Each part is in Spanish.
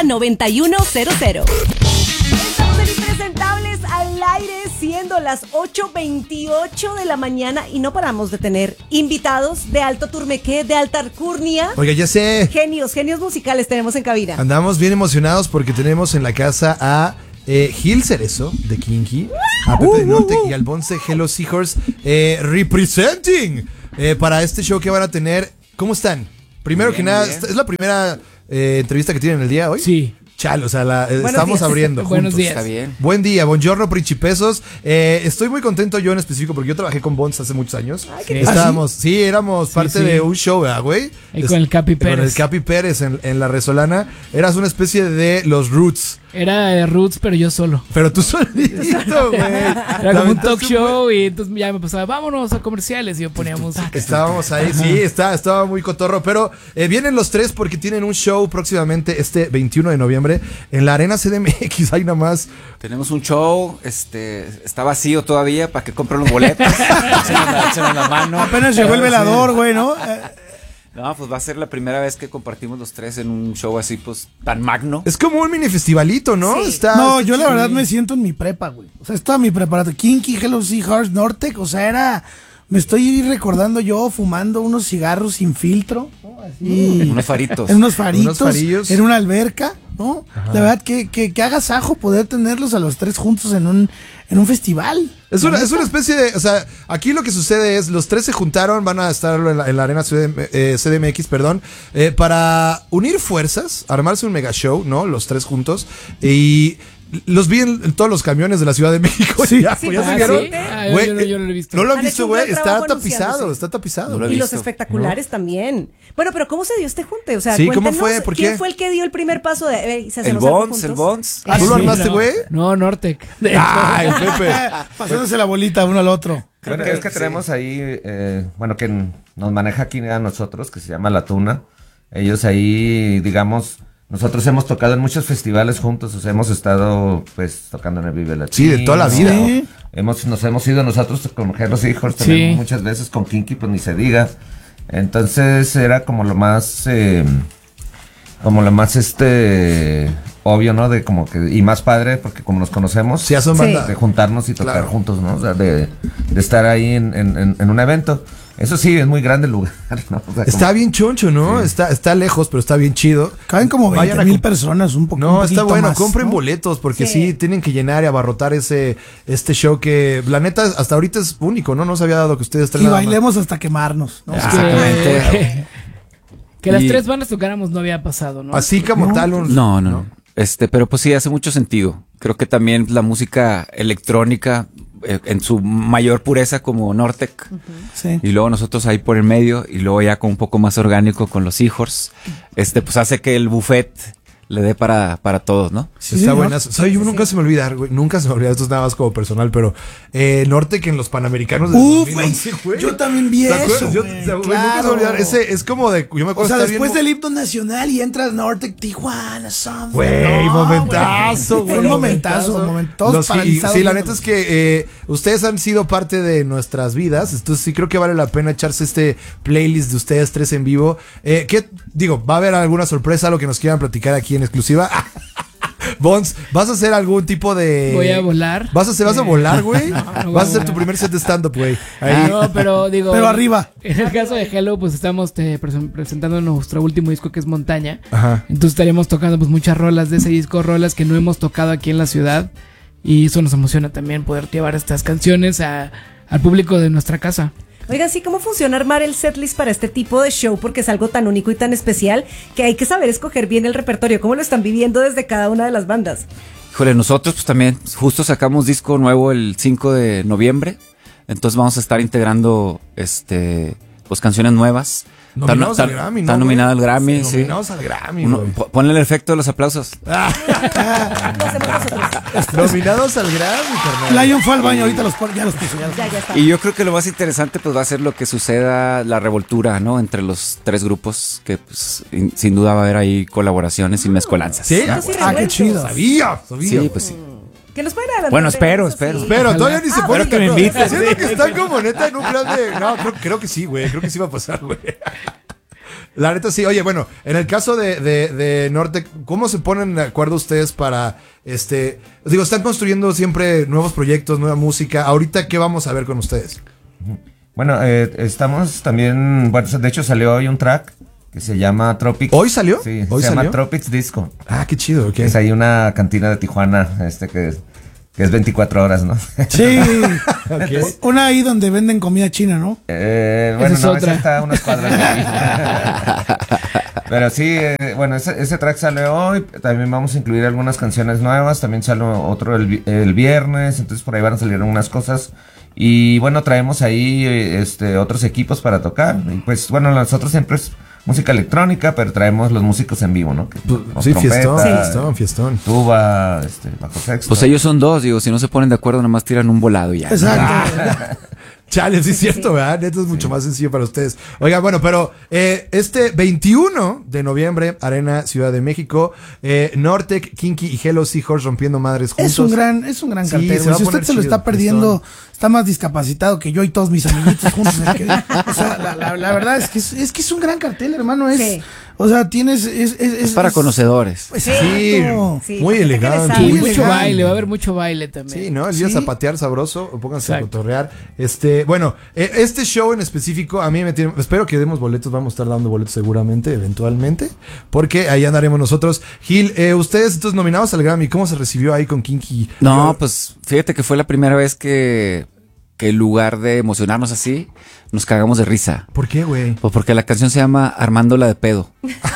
9100. Estamos en Impresentables al aire, siendo las 8:28 de la mañana y no paramos de tener invitados de alto turmequé, de alta alcurnia. Oiga, ya sé. Genios musicales tenemos en cabina. Andamos bien emocionados porque tenemos en la casa a Gil Cerezo de Kinky, a Pepe de Norte y al Bonce Hello Seahorse representing para este show que van a tener. ¿Cómo están? Primero que nada, ¿es la primera entrevista que tienen el día hoy? Sí. Chale, o sea, estamos días. abriendo Buenos juntos. días. Está bien. Buen día, buongiorno, principesos. Estoy muy contento yo en específico porque yo trabajé con Bonds hace muchos años. Ay, qué Estábamos, sí, éramos parte sí. de un show, ¿verdad, güey? Y con el Capi Pérez. Con el Capi Pérez en La Resolana. Eras una especie de los Roots. Era de Roots, pero yo solo. Pero tú solito, güey. Era como un talk show y entonces ya me pasaba, vámonos a comerciales y yo ponía música. Estábamos ahí, sí, estaba muy cotorro. Pero vienen los tres porque tienen un show próximamente este 21 de noviembre en la Arena CDMX. Ahí nada más. Tenemos un show, está vacío todavía para que compren los boletos. Échenos la mano. Apenas llegó el velador, güey, ¿no? No, pues va a ser la primera vez que compartimos los tres en un show así, pues, tan magno. Es como un mini festivalito, ¿no? Sí. No, yo la verdad me siento en mi prepa, güey. O sea, es toda mi preparatoria. Kinky, Hello Seahorse, Nortec, o sea, era... Me estoy recordando yo fumando unos cigarros sin filtro, ¿no? Así. Unos faritos. En unos faritos, Unos farillos. en una alberca, ¿no? Ajá. La verdad que agasajo poder tenerlos a los tres juntos en un festival. Es una especie de, o sea, aquí lo que sucede es, los tres se juntaron, van a estar en la Arena CDMX, perdón, para unir fuerzas, armarse un mega show, ¿no? Los tres juntos, y los vi en todos los camiones de la Ciudad de México. Sí. ¿Ya Sí, se ¿ah, vieron? sí? Güey, Yo no lo he visto. ¿No lo han Han visto, hecho un güey? gran Está trabajo tapizado, anunciándose. está tapizado. No lo he Y los visto. espectaculares también. Bueno, pero ¿cómo se dio este junte? O sea, Sí, ¿cómo cuéntenos, fue? ¿Por ¿quién qué? fue el que dio el primer paso de se hacen El los algo Bonds, el juntos? Bonds. ¿Tú lo Sí, armaste, no. güey? No, Nortec. Ay, Pepe. Pasándose la bolita uno al otro. Bueno, es que tenemos ahí, bueno, que nos maneja aquí a nosotros, que se llama La Tuna. Ellos ahí, digamos, nosotros hemos tocado en muchos festivales juntos, o sea, hemos estado, pues, tocando en el Vive Latino. Sí, de toda la vida. Sí. Nos hemos ido nosotros con Hello Seahorse Sí. también muchas veces, con Kinky, pues ni se diga. Entonces era como lo más, obvio, ¿no? De como que, y más padre, porque como nos conocemos, Sí, ya son Sí. banda. de juntarnos y tocar Claro. juntos, ¿no? O sea, de estar ahí en un evento. Eso sí, es muy grande el lugar, ¿no? O sea, Está como- bien choncho, ¿no? Está lejos, pero está bien chido. Caben como Vayan 20,000 personas, un poco. No, un está poquito bueno, más, compren ¿no? boletos porque Sí. sí. Tienen que llenar y abarrotar este show que la neta hasta ahorita es único, ¿no? No se había dado que ustedes tres Y nada más. bailemos hasta quemarnos, ¿no? Es Exactamente. que las Y- tres bandas tocáramos no había pasado, ¿no? Así como No. tal un... No. Pero pues sí, hace mucho sentido. Creo que también la música electrónica, en su mayor pureza como Nortec, Sí. y luego nosotros ahí por el medio, y luego ya con un poco más orgánico con los Seahorse, pues hace que el buffet le dé para todos, ¿no? Sí, Sí, está ¿no? buenazo. ¿Sabes? Nunca se me olvida, güey. Nunca se me olvida. Esto es nada más como personal, pero Norte que en los Panamericanos de Uf, 2011, güey. Yo también vi ¿Te acuerdas? eso, Yo, güey, nunca se me claro. olvidar. Ese es como de. Yo me O acuerdo sea, estar después viendo- del himno nacional y entras Nortec, Tijuana, something. Güey, No, momentazo, güey. Fue un momentazo. Todos No, sí, paralizados sí, la viendo. neta es que ustedes han sido parte de nuestras vidas. Entonces sí creo que vale la pena echarse este playlist de ustedes tres en vivo. ¿Qué? Digo, ¿va a haber alguna sorpresa, lo que nos quieran platicar aquí en exclusiva? Bons, ¿vas a hacer algún tipo de...? Voy a volar. ¿Vas a volar, güey? No, no voy Vas a a hacer tu volar. primer set de stand-up, güey. Ahí. No, pero digo. Pero arriba. En el caso de Hello, pues estamos presentando nuestro último disco que es Montaña. Ajá. Entonces estaríamos tocando pues muchas rolas de ese disco, rolas que no hemos tocado aquí en la ciudad. Y eso nos emociona también poder llevar estas canciones al público de nuestra casa. Oigan, sí, ¿cómo funciona armar el setlist para este tipo de show? Porque es algo tan único y tan especial que hay que saber escoger bien el repertorio. ¿Cómo lo están viviendo desde cada una de las bandas? Híjole, nosotros pues también justo sacamos disco nuevo el 5 de noviembre, entonces vamos a estar integrando pues canciones nuevas. Nominados al Grammy, ¿no, Está güey? nominado al Grammy, sí. Nominados al Grammy, güey. Ponle el efecto de los aplausos. Lo hacemos nosotros. Nominados al Grammy, carnal. Lion fue al baño, ahorita ya los puso. Ya está. Y yo creo que lo más interesante pues va a ser lo que suceda, la revoltura, ¿no? Entre los tres grupos, que pues sin duda va a haber ahí colaboraciones y mezcolanzas. ¿Sí? Entonces, sí, Ah, qué revueltos. chido. Sabía. Sí, pues sí. Que nos pueden adelantar. Bueno, eso espero. sí. Pero todavía ni se puede que me invites. Siento que están como neta en un plan de... No, creo que sí, güey. Creo que sí va a pasar, güey. La neta sí. Oye, bueno, en el caso de Nortec, ¿cómo se ponen de acuerdo ustedes para digo, están construyendo siempre nuevos proyectos, nueva música? Ahorita, ¿qué vamos a ver con ustedes? Bueno, estamos también, bueno, de hecho salió hoy un track que se llama Tropics. ¿Hoy salió? Sí, ¿Hoy se llama salió? Tropics Disco. Ah, qué chido, ok. Es ahí una cantina de Tijuana, que es 24 horas, ¿no? Sí. Ok. Una ahí donde venden comida china, ¿no? Bueno, es no, otra. esa está a unas cuadras de ahí. Pero sí, bueno, ese track sale hoy. También vamos a incluir algunas canciones nuevas. También sale otro el viernes. Entonces por ahí van a salir algunas cosas. Y bueno, traemos ahí otros equipos para tocar. Y pues bueno, nosotros siempre es música electrónica, pero traemos los músicos en vivo, ¿no? Sí, fiestón, trompeta, fiestón. tuba, bajo sexto. Pues ellos son dos, digo, si no se ponen de acuerdo, nomás tiran un volado y ya. Exacto. Chale, sí es cierto, ¿verdad? Esto es mucho más sencillo para ustedes. Oiga, bueno, pero este 21 de noviembre, Arena Ciudad de México, Nortec, Kinky y Hello Seahorse rompiendo madres juntos. Es un gran Sí, cartel. se va a Si usted poner se lo chido, está perdiendo, fiestón. está más discapacitado que yo y todos mis amiguitos juntos. O sea, la verdad es que es un gran cartel, hermano. Sí. O sea, tienes... Es para conocedores. Sí, Exacto. Sí, muy gente que le elegante. sabe. Y Muy mucho elegante. baile, va a haber mucho baile también. Sí, ¿no? El día Sí. zapatear sabroso, o pónganse a Exacto. cotorrear. Bueno, este show en específico, a mí me tiene. Espero que demos boletos, vamos a estar dando boletos seguramente, eventualmente, porque ahí andaremos nosotros. Gil, ustedes, estos nominados al Grammy, ¿cómo se recibió ahí con Kinky? No, pues fíjate que fue la primera vez que en lugar de emocionarnos así, nos cagamos de risa. ¿Por qué, güey? Pues porque la canción se llama Armándola de pedo.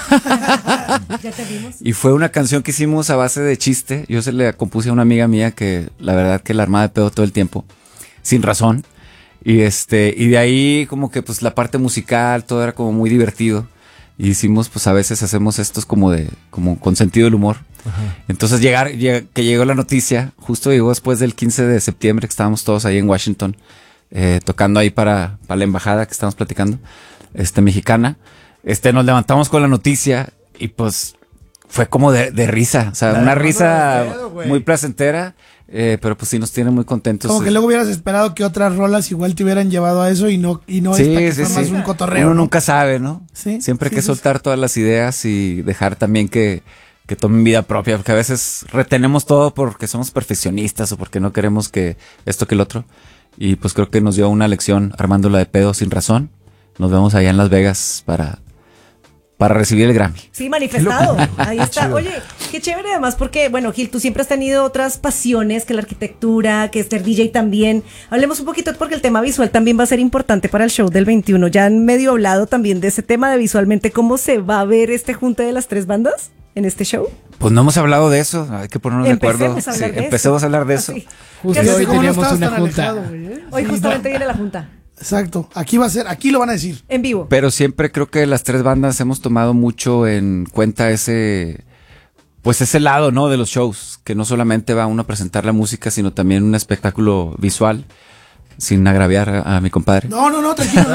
Ya te vimos. Y fue una canción que hicimos a base de chiste. Yo se le compuse a una amiga mía que la verdad que la armaba de pedo todo el tiempo, sin razón. Y de ahí como que pues la parte musical, todo era como muy divertido. Y hicimos, pues a veces hacemos estos como con sentido del humor. Ajá. Entonces que llegó la noticia, justo llegó después del 15 de septiembre que estábamos todos ahí en Washington, tocando ahí para la embajada que estamos platicando, mexicana. Nos levantamos con la noticia y pues fue como de risa, o sea, La una de risa de pedo, güey. muy placentera, pero pues sí nos tiene muy contentos. Como que luego hubieras esperado que otras rolas igual te hubieran llevado a eso y no Sí, esta que sí, fue más sí. un cotorreo. Uno ¿no? nunca sabe, ¿no? Sí, Siempre hay sí, que sí, soltar todas las ideas y dejar también que tomen vida propia, porque a veces retenemos todo porque somos perfeccionistas o porque no queremos que esto que el otro. Y pues creo que nos dio una lección armándola de pedo sin razón. Nos vemos allá en Las Vegas para recibir el Grammy. Sí, manifestado. Ahí está. Chido. Oye, qué chévere además porque, bueno, Gil, tú siempre has tenido otras pasiones que la arquitectura, que ser DJ también. Hablemos un poquito porque el tema visual también va a ser importante para el show del 21. Ya han medio hablado también de ese tema de visualmente cómo se va a ver este junte de las tres bandas en este show. Pues no hemos hablado de eso, hay que ponernos de acuerdo. Empecemos a hablar de Empecemos eso. a hablar de eso. Así. Justo Ya sé hoy ¿Cómo no teníamos estabas una tan junta. alejado, güey, Hoy Sí, justamente no. viene la junta. Exacto. Aquí lo van a decir. En vivo. Pero siempre creo que las tres bandas hemos tomado mucho en cuenta ese lado, ¿no? De los shows, que no solamente va uno a presentar la música, sino también un espectáculo visual, sin agraviar a mi compadre. No, tranquilo.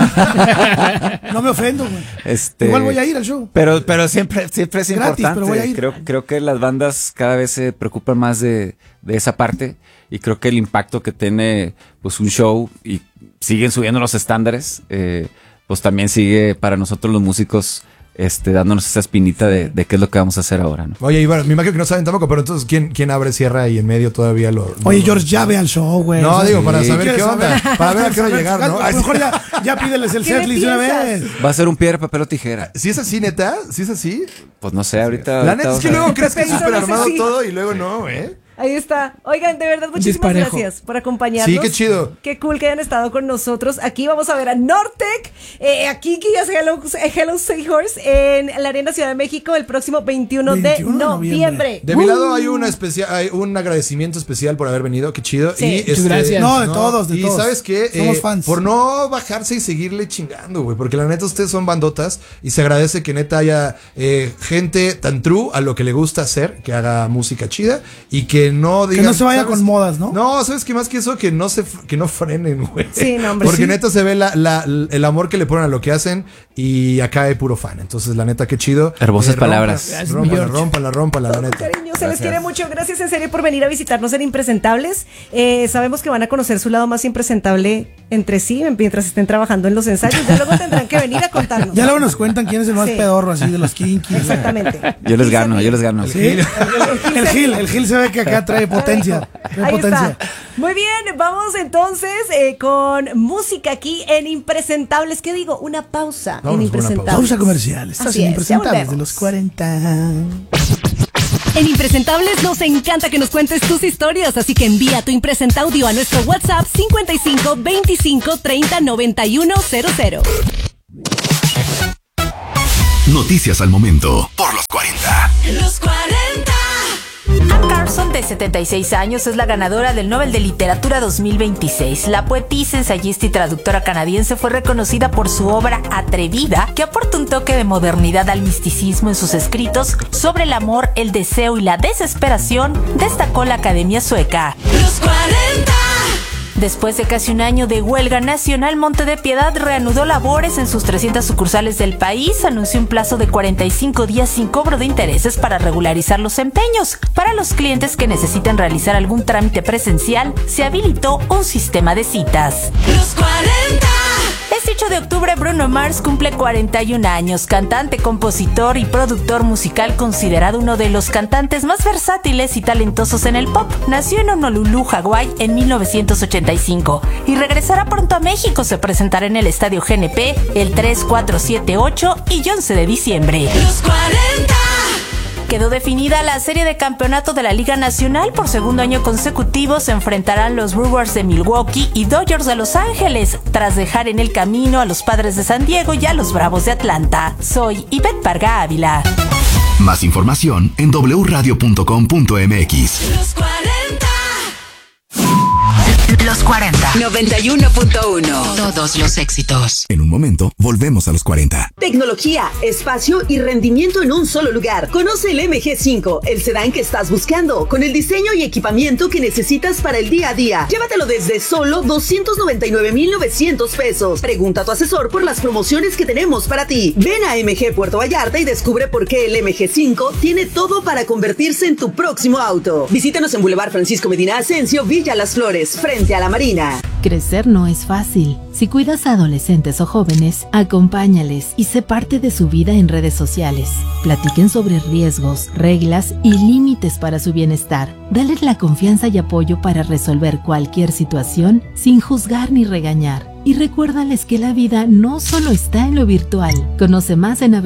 No me ofendo, güey. Igual voy a ir al show. Pero siempre es Gratis, importante. pero voy a ir. Creo que las bandas cada vez se preocupan más de esa parte y creo que el impacto que tiene pues un show y siguen subiendo los estándares, pues también sigue para nosotros los músicos dándonos esa espinita de qué es lo que vamos a hacer ahora, ¿no? Oye, Iván, me imagino que no saben tampoco, pero entonces, ¿quién abre, cierra y en medio todavía lo... Oye, George, ya ve al show, güey. No, O sea, digo, para ¿sí saber quieres qué onda, saber? para ver a qué hora llegar, ¿no? A lo mejor ya pídeles el ¿Qué le setlist de una piensas? vez. Va a ser un piedra, papel o tijera. ¿Sí es así, neta? ¿Sí es así? Pues no sé, ahorita. La neta es que vamos a ver. luego crees que es Pensó súper en ese armado sí. todo y luego no, ¿eh? Ahí está. Oigan, de verdad, muchísimas Disparejo. gracias por acompañarnos. Sí, qué chido. Qué cool que hayan estado con nosotros. Aquí vamos a ver a Nortec, aquí que ya sea Hello Seahorse en la Arena Ciudad de México el próximo 21 de 21 de noviembre. De mi lado hay un agradecimiento especial por haber venido, qué chido. Sí. Y Muchas gracias. No, de todos, de y todos. ¿sabes qué? Somos fans. Por no bajarse y seguirle chingando, güey, porque la neta ustedes son bandotas y se agradece que neta haya gente tan true a lo que le gusta hacer, que haga música chida y que no digan... Que no se vaya ¿sabes? con modas, ¿no? No, ¿sabes qué? Más que eso, que no frenen, güey. Sí, no, hombre, Porque sí. neta se ve el amor que le ponen a lo que hacen y acá hay puro fan. Entonces, la neta, qué chido. Hermosas palabras. Gracias, mi George. Rómpala, la Con neta. cariño, se les Gracias. quiere mucho. Gracias en serio por venir a visitarnos en Impresentables. Sabemos que van a conocer su lado más impresentable entre sí mientras estén trabajando en los ensayos. Ya luego tendrán que venir a contarnos. Ya luego nos cuentan quién es el más Sí. pedorro así de los Kinky. Exactamente. Yo les gano. Sí, el Gil se ve que acá trae potencia. Ahí está. Muy bien, vamos entonces con música aquí en Impresentables. ¿Qué digo? Una pausa Vámonos en por una Impresentables. Pausa comercial. Estás Así en es, Impresentables ya de los 40. En Impresentables nos encanta que nos cuentes tus historias, así que envía tu impresenta audio a nuestro WhatsApp 55 25 30 91 00. Noticias al momento por los 40. Los 40. Anne Carson, de 76 años, es la ganadora del Nobel de Literatura 2026. La poetisa, ensayista y traductora canadiense fue reconocida por su obra Atrevida, que aporta un toque de modernidad al misticismo en sus escritos sobre el amor, el deseo y la desesperación, destacó la Academia Sueca. Los 40. Después de casi un año de huelga nacional, Monte de Piedad reanudó labores en sus 300 sucursales del país. Anunció un plazo de 45 días sin cobro de intereses para regularizar los empeños. Para los clientes que necesitan realizar algún trámite presencial, se habilitó un sistema de citas. Los 40. Este 8 de octubre, Bruno Mars cumple 41 años, cantante, compositor y productor musical, considerado uno de los cantantes más versátiles y talentosos en el pop. Nació en Honolulu, Hawái, en 1985 y regresará pronto a México. Se presentará en el Estadio GNP el 3, 4, 7, 8 y 11 de diciembre. Los 40. Quedó definida la serie de campeonato de la Liga Nacional. Por segundo año consecutivo se enfrentarán los Brewers de Milwaukee y Dodgers de Los Ángeles, tras dejar en el camino a los Padres de San Diego y a los Bravos de Atlanta. Soy Ivette Parga Ávila. Más información en wradio.com.mx. Los 40. Los 40. 91.1. Todos los éxitos. En un momento, volvemos a los 40. Tecnología, espacio y rendimiento en un solo lugar. Conoce el MG5, el sedán que estás buscando, con el diseño y equipamiento que necesitas para el día a día. Llévatelo desde solo 299,900 pesos. Pregunta a tu asesor por las promociones que tenemos para ti. Ven a MG Puerto Vallarta y descubre por qué el MG5 tiene todo para convertirse en tu próximo auto. Visítanos en Boulevard Francisco Medina Ascencio, Villa Las Flores, frente a la Marina. Crecer no es fácil. Si cuidas a adolescentes o jóvenes, acompáñales y sé parte de su vida en redes sociales. Platiquen sobre riesgos, reglas y límites para su bienestar. Dales la confianza y apoyo para resolver cualquier situación sin juzgar ni regañar. Y recuérdales que la vida no solo está en lo virtual. Conoce más en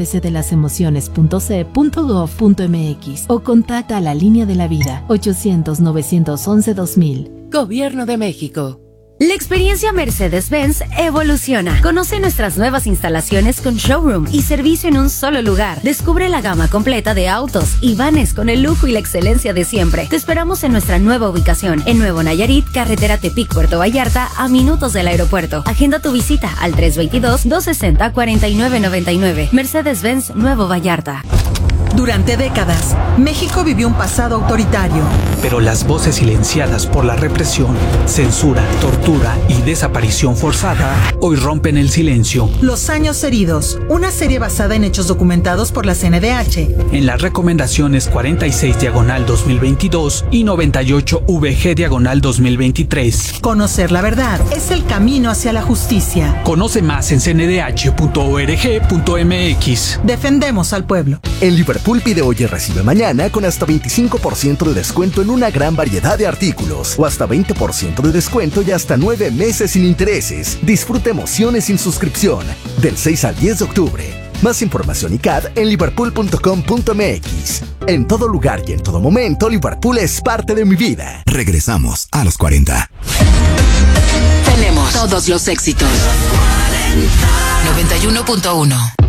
abcdelasemociones.ce.gov.mx o contacta a la Línea de la Vida 800-911-2000. Gobierno de México. La experiencia Mercedes-Benz evoluciona. Conoce nuestras nuevas instalaciones con showroom y servicio en un solo lugar. Descubre la gama completa de autos y vanes con el lujo y la excelencia de siempre. Te esperamos en nuestra nueva ubicación, en Nuevo Nayarit, carretera Tepic, Puerto Vallarta, a minutos del aeropuerto. Agenda tu visita al 322-260-4999. Mercedes-Benz Nuevo Vallarta. Durante décadas, México vivió un pasado autoritario. Pero las voces silenciadas por la represión, censura, tortura y desaparición forzada hoy rompen el silencio. Los años heridos, una serie basada en hechos documentados por la CNDH. En las recomendaciones 46/2022 y 98VG/2023. Conocer la verdad es el camino hacia la justicia. Conoce más en cndh.org.mx. Defendemos al pueblo. En Liverpool pide hoy y recibe mañana con hasta 25% de descuento en una gran variedad de artículos o hasta 20% de descuento y hasta 9 meses sin intereses. Disfruta emociones sin suscripción del 6 al 10 de octubre. Más información y CAD en liverpool.com.mx. En todo lugar y en todo momento, Liverpool es parte de mi vida. Regresamos a los 40. Tenemos todos los éxitos. 91.1.